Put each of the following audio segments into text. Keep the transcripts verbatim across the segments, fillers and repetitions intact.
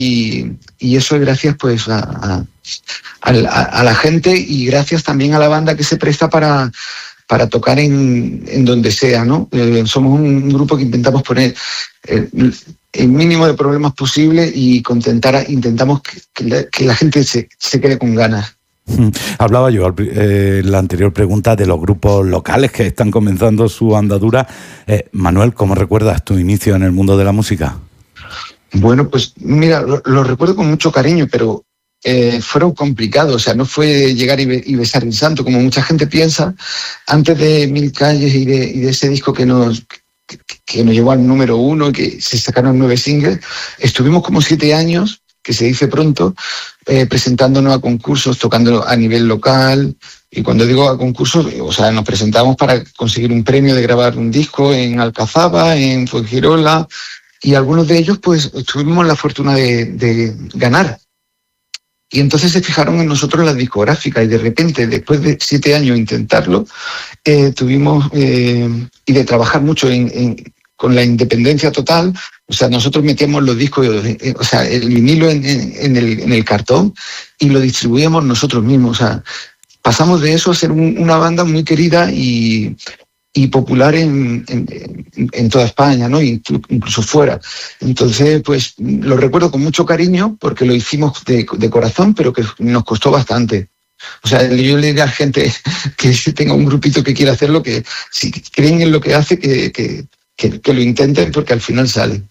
y, y eso es gracias pues a, a, a, a la gente y gracias también a la banda que se presta para, para tocar en, en donde sea, ¿no? Eh, somos un grupo que intentamos poner eh, el mínimo de problemas posible y contentar, intentamos que, que, la, que la gente se, se quede con ganas. Hablaba yo eh, en la anterior pregunta de los grupos locales que están comenzando su andadura. Eh, Manuel, ¿cómo recuerdas tu inicio en el mundo de la música? Bueno, pues mira, lo, lo recuerdo con mucho cariño, pero eh, fueron complicados. O sea, no fue llegar y, be, y besar el santo, como mucha gente piensa. Antes de Mil Calles y de, y de ese disco que nos, que, que nos llevó al número uno y que se sacaron nueve singles, estuvimos como siete años, que se dice pronto, eh, presentándonos a concursos, tocando a nivel local. Y cuando digo a concursos, o sea, nos presentamos para conseguir un premio de grabar un disco en Alcazaba, en Fuengirola, y algunos de ellos pues tuvimos la fortuna de, de ganar. Y entonces se fijaron en nosotros las discográficas y de repente, después de siete años intentarlo, eh, tuvimos, eh, y de trabajar mucho en, en, con la independencia total, o sea, nosotros metíamos los discos, eh, o sea, el vinilo en, en, en, el, en el cartón y lo distribuíamos nosotros mismos. O sea, pasamos de eso a ser un, una banda muy querida y... y popular en, en, en toda España, ¿no? Incluso fuera. Entonces, pues lo recuerdo con mucho cariño porque lo hicimos de, de corazón, pero que nos costó bastante. O sea, yo le diría a la gente que si tenga un grupito que quiera hacerlo, que si creen en lo que hace, que, que, que, que lo intenten porque al final sale.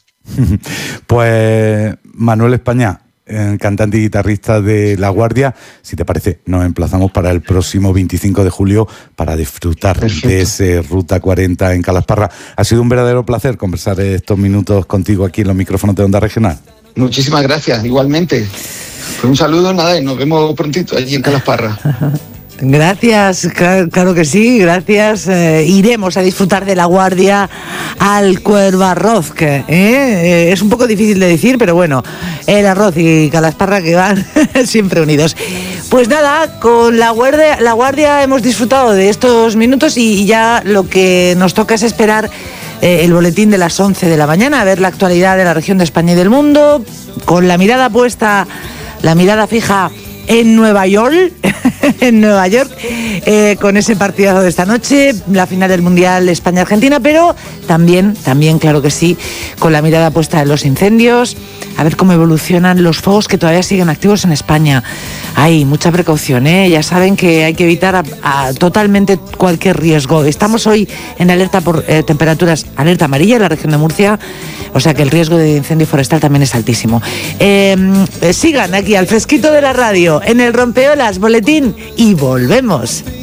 Pues Manuel España, cantante y guitarrista de La Guardia, si te parece, nos emplazamos para el próximo veinticinco de julio para disfrutar Perfecto. de ese Ruta cuarenta en Calasparra. Ha sido un verdadero placer conversar estos minutos contigo aquí en los micrófonos de Onda Regional. Muchísimas gracias, igualmente. Pues un saludo, nada, y nos vemos prontito allí en Calasparra. Gracias, claro que sí, gracias. Eh, iremos a disfrutar de La Guardia al Cuervarroz, que ¿eh? es un poco difícil de decir, pero bueno, el arroz y Calasparra que van siempre unidos. Pues nada, con La Guardia, La Guardia hemos disfrutado de estos minutos y ya lo que nos toca es esperar eh, el boletín de las once de la mañana, a ver la actualidad de la región de España y del mundo, con la mirada puesta, la mirada fija en Nueva York, en Nueva York, eh, con ese partidazo de esta noche, la final del Mundial España-Argentina, pero también, también, claro que sí, con la mirada puesta en los incendios, a ver cómo evolucionan los fuegos que todavía siguen activos en España. Hay mucha precaución, ¿eh? Ya saben que hay que evitar a, a totalmente cualquier riesgo. Estamos hoy en alerta por eh, temperaturas, alerta amarilla en la región de Murcia, o sea que el riesgo de incendio forestal también es altísimo. Eh, eh, sigan aquí al fresquito de la radio, en el Rompeolas Boletín, y volvemos.